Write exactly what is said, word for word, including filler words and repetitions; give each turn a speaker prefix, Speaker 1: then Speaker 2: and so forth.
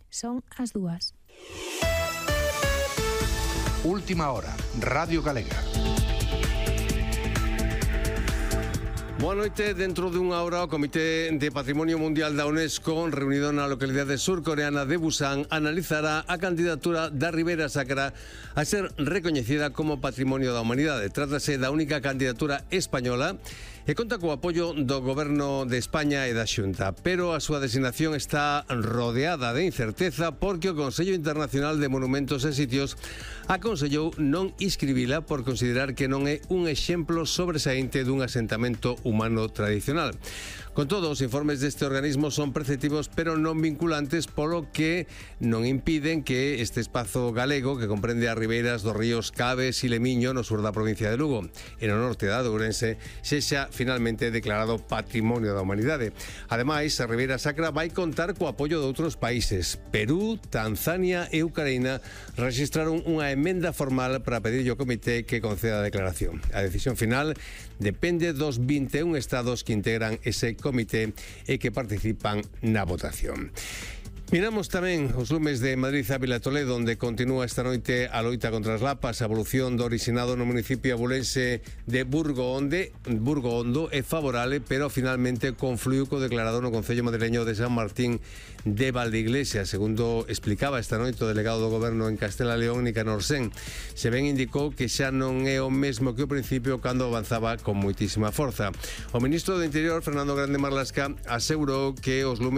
Speaker 1: Son as dúas.
Speaker 2: Última hora, Radio Galega.
Speaker 3: Boa noite. Dentro dunha hora o Comité de Patrimonio Mundial da UNESCO, reunido na localidade surcoreana de Busan, analizará a candidatura da Ribeira Sacra a ser recoñecida como Patrimonio da Humanidade. Trátase da única candidatura española e conta co apoio do Goberno de España e da Xunta, pero a súa designación está rodeada de incerteza porque o Consello Internacional de Monumentos e Sitios aconsellou non inscribila por considerar que non é un exemplo sobresaínte dun asentamento humano tradicional. Con todo, os informes deste organismo son preceptivos pero non vinculantes, polo que non impiden que este espazo galego, que comprende as ribeiras dos ríos Caves e Lemiño no sur da provincia de Lugo e no norte da de Ourense, sexa finalmente declarado Patrimonio da Humanidade. Ademais, a Ribeira Sacra vai contar co apoio de outros países. Perú, Tanzania e Ucraína registraron unha emenda formal para pedirlle ao comité que conceda a declaración. A decisión final depende dos vinte e un estados que integran ese comité e que participan na votación. Miramos tamén os lumes de Madrid, Ávila e Toledo, onde continúa esta noite a loita contra as lapas. A evolución do orixinado no municipio abulense de Burgo Onde, Burgo Hondo é favorable, pero finalmente confluiu co declarado no Concello madrileño de San Martín de Valdeiglesias, segundo explicaba esta noite o delegado do Goberno en Castela León, Nicanor Sen. Se ben indicou que xa non é o mesmo que o principio, cando avanzaba con moitísima forza. O ministro do Interior, Fernando Grande Marlasca, asegurou que os lumes